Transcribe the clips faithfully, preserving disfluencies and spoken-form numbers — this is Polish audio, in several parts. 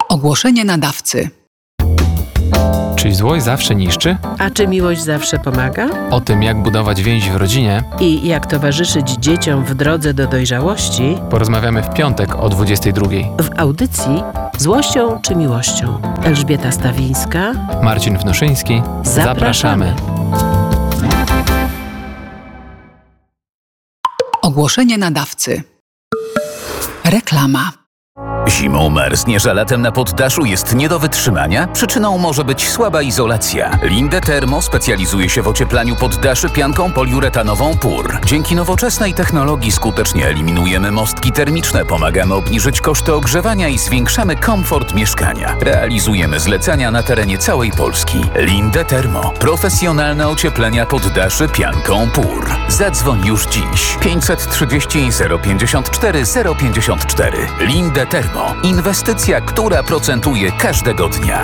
Ogłoszenie nadawcy. Czy złość zawsze niszczy? A czy miłość zawsze pomaga? O tym, jak budować więź w rodzinie, I jak towarzyszyć dzieciom w drodze do dojrzałości, porozmawiamy w piątek o dwudziestej drugiej. w audycji Złością czy miłością. Elżbieta Stawińska. Marcin Wnuszyński. Zapraszamy. Ogłoszenie nadawcy. Reklama. Zimą marzniesz, a latem na poddaszu jest nie do wytrzymania? Przyczyną może być słaba izolacja. Linde Thermo specjalizuje się w ocieplaniu poddaszy pianką poliuretanową P U R. Dzięki nowoczesnej technologii skutecznie eliminujemy mostki termiczne, pomagamy obniżyć koszty ogrzewania i zwiększamy komfort mieszkania. Realizujemy zlecenia na terenie całej Polski. Linde Thermo. Profesjonalne ocieplenia poddaszy pianką P U R. Zadzwoń już dziś. pięćset trzydzieści zero pięćdziesiąt cztery zero pięćdziesiąt cztery. Linde Thermo. Inwestycja, która procentuje każdego dnia.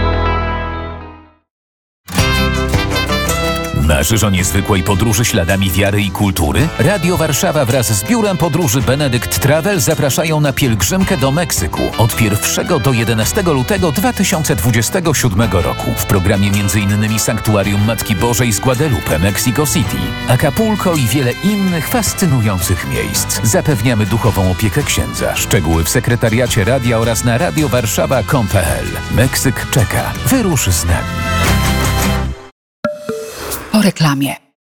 Marzysz o niezwykłej podróży śladami wiary i kultury? Radio Warszawa wraz z biurem podróży Benedict Travel zapraszają na pielgrzymkę do Meksyku od pierwszego do jedenastego lutego dwa tysiące dwudziestego siódmego roku. W programie m.in. Sanktuarium Matki Bożej z Guadalupe, Mexico City, Acapulco i wiele innych fascynujących miejsc. Zapewniamy duchową opiekę księdza. Szczegóły w sekretariacie radia oraz na radiowarszawa kropka com kropka pe el. Meksyk czeka. Wyrusz z nami. Po reklamie.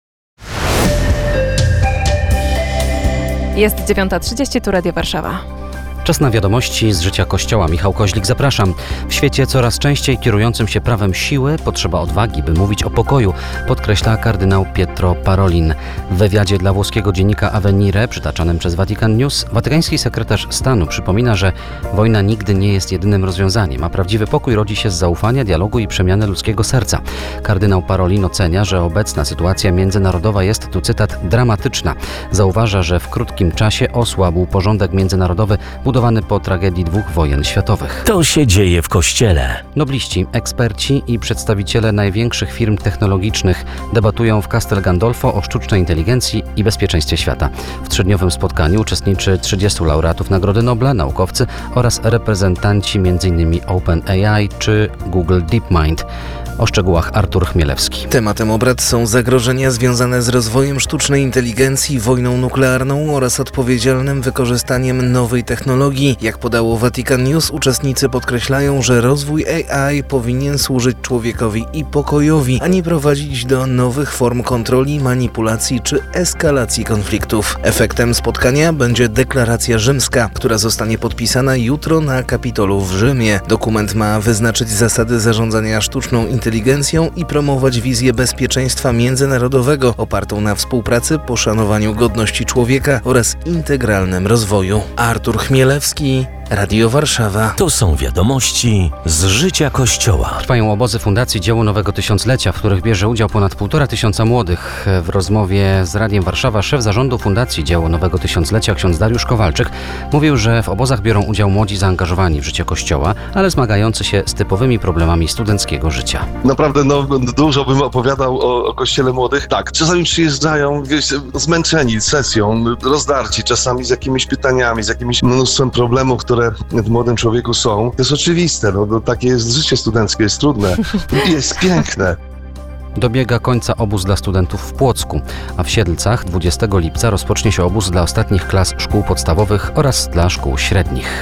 Jest dziewiąta trzydzieści, tu Radio Warszawa. Czas na wiadomości z życia Kościoła. Michał Koźlik, zapraszam. W świecie coraz częściej kierującym się prawem siły potrzeba odwagi, by mówić o pokoju, podkreśla kardynał Pietro Parolin. W wywiadzie dla włoskiego dziennika Avvenire, przytaczanym przez Vatican News, watykański sekretarz stanu przypomina, że wojna nigdy nie jest jedynym rozwiązaniem, a prawdziwy pokój rodzi się z zaufania, dialogu i przemiany ludzkiego serca. Kardynał Parolin ocenia, że obecna sytuacja międzynarodowa jest, tu cytat, dramatyczna. Zauważa, że w krótkim czasie osłabł porządek międzynarodowy budowany po tragedii dwóch wojen światowych. To się dzieje w Kościele. Nobliści, eksperci i przedstawiciele największych firm technologicznych debatują w Castel Gandolfo o sztucznej inteligencji i bezpieczeństwie świata. W trzydniowym spotkaniu uczestniczy trzydziestu laureatów Nagrody Nobla, naukowcy oraz reprezentanci m.in. OpenAI czy Google DeepMind. O szczegółach Artur Chmielewski. Tematem obrad są zagrożenia związane z rozwojem sztucznej inteligencji, wojną nuklearną oraz odpowiedzialnym wykorzystaniem nowej technologii. Jak podało Vatican News, uczestnicy podkreślają, że rozwój A I powinien służyć człowiekowi i pokojowi, a nie prowadzić do nowych form kontroli, manipulacji czy eskalacji konfliktów. Efektem spotkania będzie deklaracja rzymska, która zostanie podpisana jutro na Kapitolu w Rzymie. Dokument ma wyznaczyć zasady zarządzania sztuczną inteligencją inteligencją i promować wizję bezpieczeństwa międzynarodowego opartą na współpracy, poszanowaniu godności człowieka oraz integralnym rozwoju. Artur Chmielewski, Radio Warszawa. To są wiadomości z życia Kościoła. Trwają obozy Fundacji Dzieło Nowego Tysiąclecia, w których bierze udział ponad półtora tysiąca młodych. W rozmowie z Radiem Warszawa szef zarządu Fundacji Dzieło Nowego Tysiąclecia ksiądz Dariusz Kowalczyk mówił, że w obozach biorą udział młodzi zaangażowani w życie Kościoła, ale zmagający się z typowymi problemami studenckiego życia. Naprawdę no, dużo bym opowiadał o, o Kościele młodych. Tak, czasami przyjeżdżają wiesz, zmęczeni sesją, rozdarci, czasami z jakimiś pytaniami, z jakimś mnóstwem problemów, które w młodym człowieku są. To jest oczywiste, no, no takie jest życie studenckie, jest trudne i jest piękne. Dobiega końca obóz dla studentów w Płocku, a w Siedlcach dwudziestego lipca rozpocznie się obóz dla ostatnich klas szkół podstawowych oraz dla szkół średnich.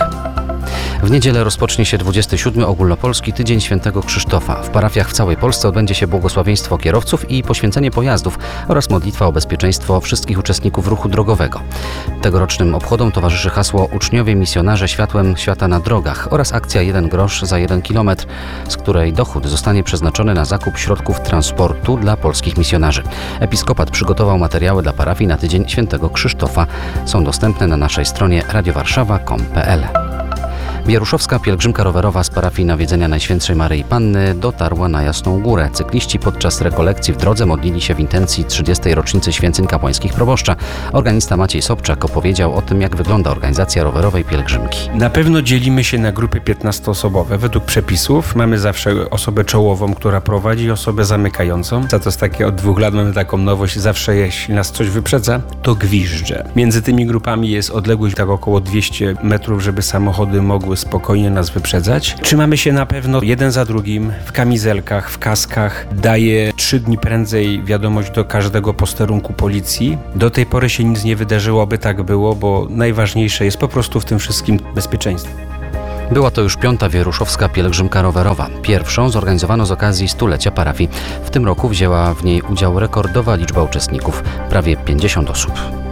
W niedzielę rozpocznie się dwudziesty siódmy Ogólnopolski Tydzień Świętego Krzysztofa. W parafiach w całej Polsce odbędzie się błogosławieństwo kierowców i poświęcenie pojazdów oraz modlitwa o bezpieczeństwo wszystkich uczestników ruchu drogowego. Tegorocznym obchodom towarzyszy hasło Uczniowie Misjonarze Światłem Świata na drogach oraz akcja jeden grosz za jeden kilometr, z której dochód zostanie przeznaczony na zakup środków transportu dla polskich misjonarzy. Episkopat przygotował materiały dla parafii na Tydzień Świętego Krzysztofa. Są dostępne na naszej stronie radiowarszawa kropka com kropka pe el. Wieruszowska pielgrzymka rowerowa z parafii Nawiedzenia Najświętszej Maryi Panny dotarła na Jasną Górę. Cykliści podczas rekolekcji w drodze modlili się w intencji trzydziestej rocznicy święceń kapłańskich proboszcza. Organista Maciej Sobczak opowiedział o tym, jak wygląda organizacja rowerowej pielgrzymki. Na pewno dzielimy się na grupy piętnastoosobowe. Według przepisów mamy zawsze osobę czołową, która prowadzi, i osobę zamykającą. Za to jest takie, od dwóch lat mamy taką nowość, zawsze jeśli nas coś wyprzedza, to gwiżdżę. Między tymi grupami jest odległość tak około dwieście metrów, żeby samochody mogły miały spokojnie nas wyprzedzać. Trzymamy się na pewno jeden za drugim, w kamizelkach, w kaskach. Daję trzy dni prędzej wiadomość do każdego posterunku policji. Do tej pory się nic nie wydarzyło, aby tak było, bo najważniejsze jest po prostu w tym wszystkim bezpieczeństwo. Była to już piąta wieruszowska pielgrzymka rowerowa. Pierwszą zorganizowano z okazji stulecia parafii. W tym roku wzięła w niej udział rekordowa liczba uczestników, prawie pięćdziesiąt osób.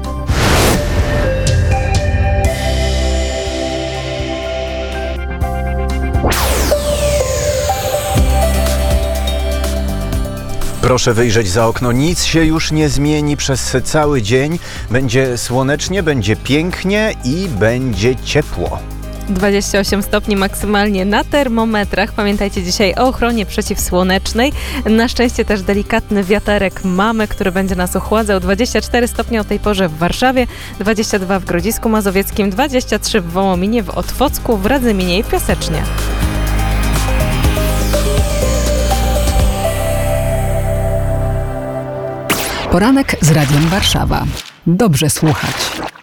Proszę wyjrzeć za okno, nic się już nie zmieni przez cały dzień. Będzie słonecznie, będzie pięknie i będzie ciepło. dwadzieścia osiem stopni maksymalnie na termometrach. Pamiętajcie dzisiaj o ochronie przeciwsłonecznej. Na szczęście też delikatny wiaterek mamy, który będzie nas ochładzał. dwadzieścia cztery stopnie o tej porze w Warszawie, dwadzieścia dwa w Grodzisku Mazowieckim, dwadzieścia trzy w Wołominie, w Otwocku, w Radzyminie i w Piasecznie. Poranek z Radiem Warszawa. Dobrze słuchać.